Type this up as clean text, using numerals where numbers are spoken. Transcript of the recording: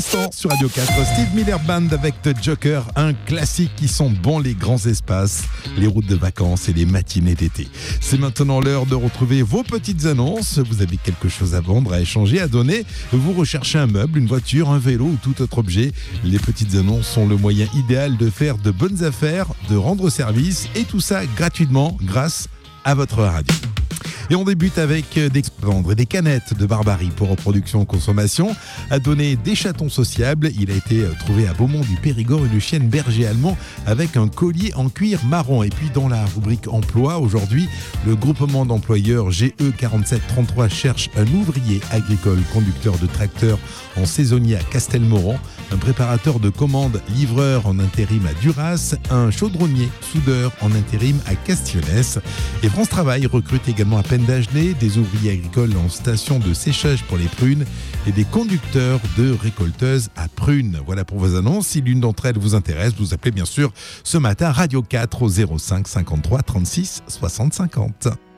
l'instant sur Radio 4. Steve Miller Band avec The Joker, un classique qui sont bons les grands espaces, les routes de vacances et les matinées d'été. C'est maintenant l'heure de retrouver vos petites annonces. Vous avez quelque chose à vendre, à échanger, à donner. Vous recherchez un meuble, une voiture, un vélo ou tout autre objet. Les petites annonces sont le moyen idéal de faire de bonnes affaires, de rendre service et tout ça gratuitement grâce à votre radio. Et on débute avec des canettes de Barbarie pour reproduction consommation, à donner des chatons sociables. Il a été trouvé à Beaumont du Périgord une chienne berger allemand avec un collier en cuir marron. Et puis dans la rubrique emploi, aujourd'hui, le groupement d'employeurs GE4733 cherche un ouvrier agricole conducteur de tracteur en saisonnier à Castelmoron, un préparateur de commandes livreur en intérim à Duras, un chaudronnier soudeur en intérim à Castionès. Et France Travail recrute également à Pendagenet des ouvriers agricoles en station de séchage pour les prunes et des conducteurs de récolteuses à prunes. Voilà pour vos annonces. Si l'une d'entre elles vous intéresse, vous appelez bien sûr ce matin Radio 4 au 05 53 36 60 50.